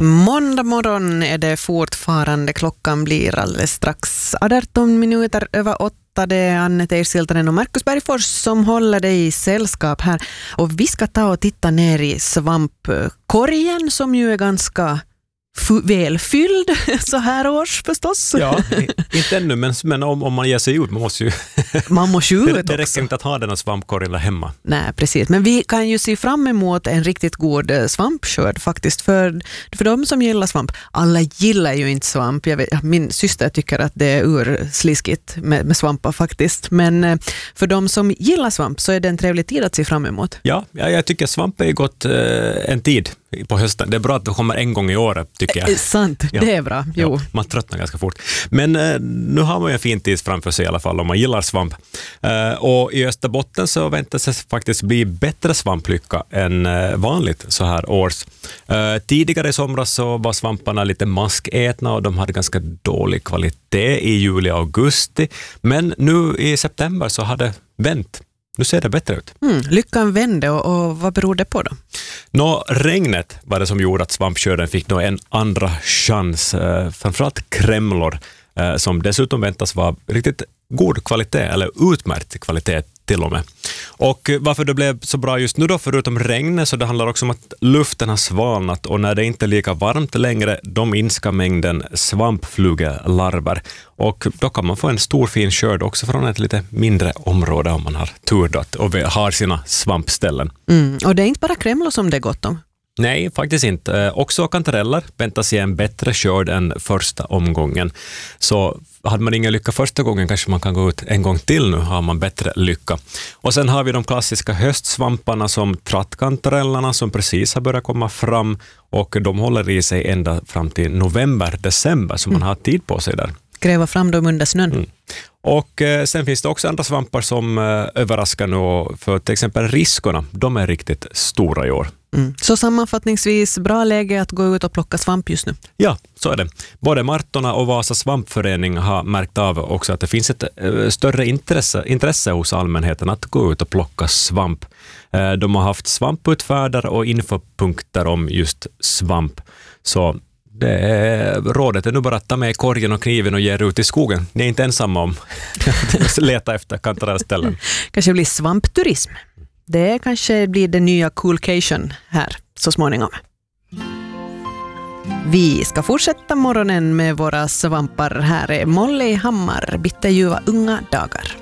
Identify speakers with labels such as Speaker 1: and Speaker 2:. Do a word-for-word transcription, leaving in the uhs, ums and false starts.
Speaker 1: Måndag morgon är det fortfarande. Klockan blir alldeles strax arton minuter över åtta. Det är Anne Teirsiltanen och Markus Bergfors som håller dig i sällskap här. Och vi ska ta och titta ner i svampkorgen som ju är ganska f- välfylld så här års förstås.
Speaker 2: Ja, inte ännu, men, men om, om man ger sig ut, man måste ju...
Speaker 1: Man måste ju ut
Speaker 2: det, det räcker
Speaker 1: också.
Speaker 2: inte att ha den här svampkorgen där hemma.
Speaker 1: Nej, precis. Men vi kan ju se fram emot en riktigt god svampskörd faktiskt. För, för de som gillar svamp, alla gillar ju inte svamp. Jag vet, min syster tycker att det är ursliskigt med, med svampar faktiskt. Men för de som gillar svamp så är det en trevlig tid att se fram emot.
Speaker 2: Ja, ja jag tycker svamp är gott eh, en tid på hösten. Det är bra att det kommer en gång i året, tycker jag.
Speaker 1: Eh, sant,
Speaker 2: Ja.
Speaker 1: det är bra. Jo.
Speaker 2: Ja, man tröttnar ganska fort. Men eh, nu har man ju en fin tid framför sig i alla fall om man gillar svamp. Eh, och i Österbotten så väntas det faktiskt bli bättre svamplycka än eh, vanligt så här års. Eh, tidigare i somras så var svamparna lite maskätna och de hade ganska dålig kvalitet i juli och augusti. Men nu i september så har det vänt. Nu ser det bättre ut.
Speaker 1: Mm, lyckan vände och, och vad beror det på då?
Speaker 2: Nå, regnet var det som gjorde att svampskörden fick nå en andra chans. Eh, framförallt kremlor eh, som dessutom väntas vara riktigt god kvalitet eller utmärkt kvalitet till och med. Och varför det blev så bra just nu då, förutom regnet, så det handlar också om att luften har svalnat och när det inte är lika varmt längre, då minskar mängden svampflugelarver. Och då kan man få en stor fin skörd också från ett lite mindre område om man har tur då och har sina svampställen.
Speaker 1: Mm, och det är inte bara kremlor som det är gott om.
Speaker 2: Nej, faktiskt inte. Eh, också kantareller väntas ge en bättre skörd än första omgången. Så hade man ingen lycka första gången kanske man kan gå ut en gång till, nu har man bättre lycka. Och sen har vi de klassiska höstsvamparna som trattkantarellerna som precis har börjat komma fram och de håller i sig ända fram till november, december så man har tid på sig där.
Speaker 1: Gräva fram dem under snön.
Speaker 2: Mm. Och eh, sen finns det också andra svampar som eh, överraskar nu, för till exempel riskorna, de är riktigt stora i år.
Speaker 1: Mm. Så sammanfattningsvis, bra läge att gå ut och plocka svamp just nu.
Speaker 2: Ja, så är det. Både Martorna och Vasa svampförening har märkt av också att det finns ett äh, större intresse, intresse hos allmänheten att gå ut och plocka svamp. Äh, de har haft svamputfärdare och infopunkter om just svamp. Så det är, rådet är nu bara att ta med korgen och kniven och ge er ut i skogen. Ni är inte ensamma om att leta efter kantarellställen.
Speaker 1: Kanske blir svampturism. Det kanske blir det nya coolcation här så småningom. Vi ska fortsätta morgonen med våra svampar. Här är Molly Hammar, bitterljuva unga dagar.